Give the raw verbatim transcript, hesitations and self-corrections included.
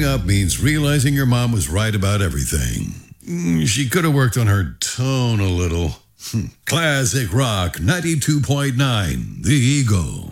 Growing up means realizing your mom was right about everything. Mm, She could have worked on her tone a little. Classic Rock ninety-two point nine, The Eagle.